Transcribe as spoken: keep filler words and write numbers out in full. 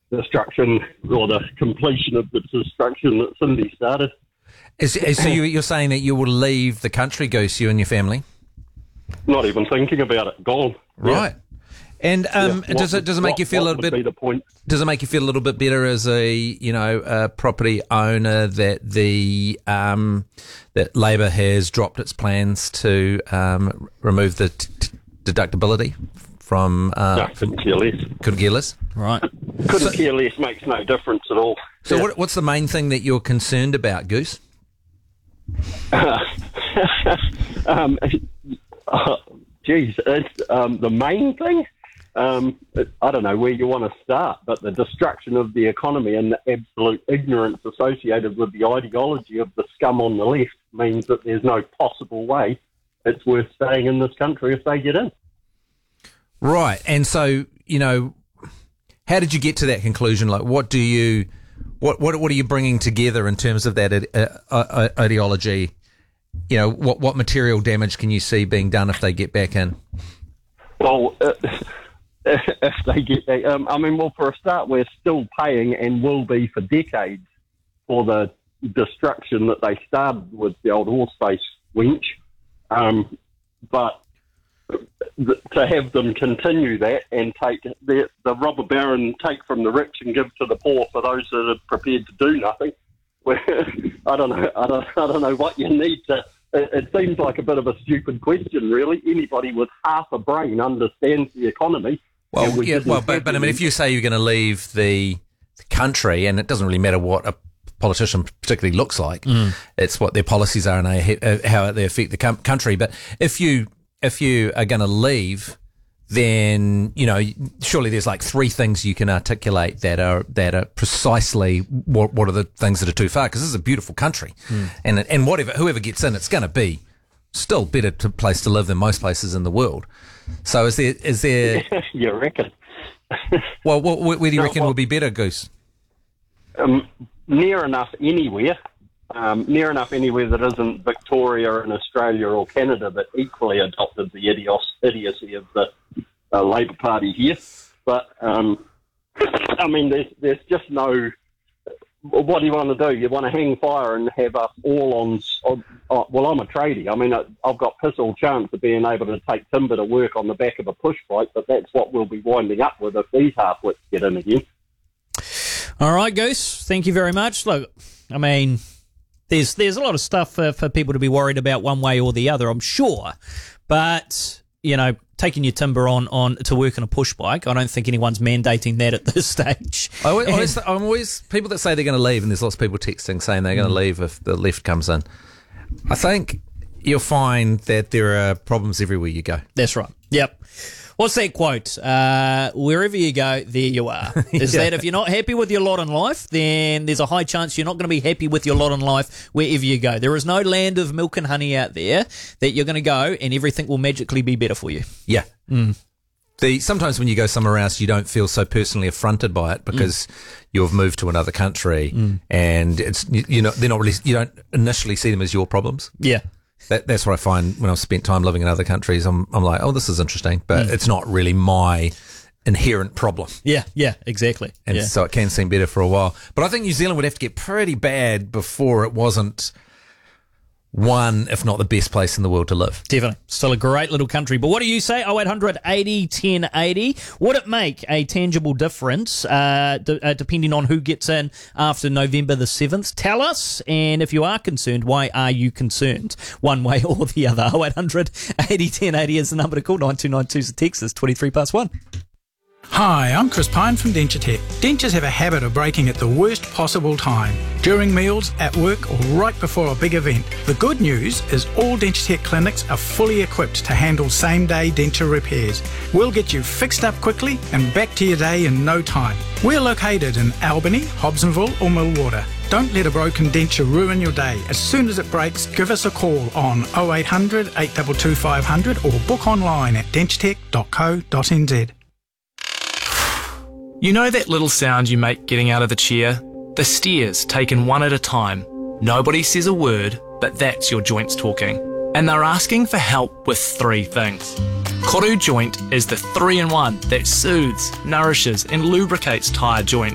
destruction or the completion of the destruction that Cindy started. Is, is, so you, you're saying that you will leave the country, Goose, you and your family? Not even thinking about it. Gone. Right. Yeah. And um, yeah. does it does it make what, you feel a little bit? Be the point? Does it make you feel a little bit better as a you know a property owner that the um, that Labor has dropped its plans to um, remove the t- t- deductibility from? Uh, no, couldn't care less. Couldn't care less. Right. Couldn't So- care less. Makes no difference at all. So Yeah. what, what's the main thing that you're concerned about, Goose? um, uh, geez, it's um, the main thing. Um, it, I don't know where you want to start, but the destruction of the economy and the absolute ignorance associated with the ideology of the scum on the left means that there's no possible way it's worth staying in this country if they get in. Right. And so, you know, how did you get to that conclusion? Like, what do you, what, what, what are you bringing together in terms of that uh, uh, ideology? You know, what, what material damage can you see being done if they get back in? Well, uh, if they get back, um, I mean, well, for a start, we're still paying and will be for decades for the destruction that they started with the old horse face wench. Um, but th- to have them continue that and take the, the robber baron, take from the rich and give to the poor for those that are prepared to do nothing. I don't know. I don't. I don't know what you need to. It, it seems like a bit of a stupid question, really. Anybody with half a brain understands the economy. Well, we yeah, didn't well, but, have but I mean, any- if you say you're going to leave the, the country, and it doesn't really matter what a politician particularly looks like, Mm. it's what their policies are and they, uh, how they affect the com- country. But if you if you are going to leave, then you know surely there's like three things you can articulate that are that are precisely what what are the things that are too far, because this is a beautiful country, Mm. and and whatever whoever gets in, it's going to be still better to place to live than most places in the world. So is there is there? you reckon? Well, what, where do you No, reckon well- would be better, Goose? um, near enough anywhere, um, near enough anywhere that isn't Victoria and Australia or Canada that equally adopted the idios- idiocy of the uh, Labor Party here. But, um, I mean, there's, there's just no... What do you want to do? You want to hang fire and have us all on... on, on well, I'm a tradie. I mean, I, I've got piss all chance of being able to take timber to work on the back of a push bike, but that's what we'll be winding up with if these half-wits get in again. All right, Goose. Thank you very much. Look, I mean, there's there's a lot of stuff for, for people to be worried about one way or the other, I'm sure. But, you know, taking your timber on, on to work on a push bike, I don't think anyone's mandating that at this stage. I always, And- always, I'm always people that say they're going to leave, and there's lots of people texting saying they're going to leave if the left comes in. I think you'll find that there are problems everywhere you go. That's right. Yep. What's that quote? Uh, wherever you go, there you are. Is Yeah. that if you're not happy with your lot in life, then there's a high chance you're not going to be happy with your lot in life wherever you go. There is no land of milk and honey out there that you're going to go and everything will magically be better for you. Yeah. The sometimes when you go somewhere else, you don't feel so personally affronted by it because you've moved to another country, and it's you, you know they're not really you don't initially see them as your problems. Yeah. That, that's what I find when I've spent time living in other countries. I'm I'm like, oh, this is interesting, but it's not really my inherent problem. Yeah, yeah, exactly. And yeah. so it can seem better for a while. But I think New Zealand would have to get pretty bad before it wasn't one, if not the best place in the world to live. Definitely. Still a great little country. But what do you say? oh eight hundred eighty ten eighty. Would it make a tangible difference uh, d- uh, depending on who gets in after November the seventh? Tell us. And if you are concerned, why are you concerned? One way or the other. oh eight hundred eighty ten eighty is the number to call. nine two nine two is the text. It's twenty-three past one. Hi, I'm Chris Pine from DentureTech. Dentures have a habit of breaking at the worst possible time, during meals, at work, or right before a big event. The good news is all DentureTech clinics are fully equipped to handle same-day denture repairs. We'll get you fixed up quickly and back to your day in no time. We're located in Albany, Hobsonville or Millwater. Don't let a broken denture ruin your day. As soon as it breaks, give us a call on oh eight hundred eight two two five hundred or book online at denturetech dot co dot n z. You know that little sound you make getting out of the chair? The stairs taken one at a time. Nobody says a word, but that's your joints talking. And they're asking for help with three things. Koru Joint is the three in one that soothes, nourishes and lubricates tired joints.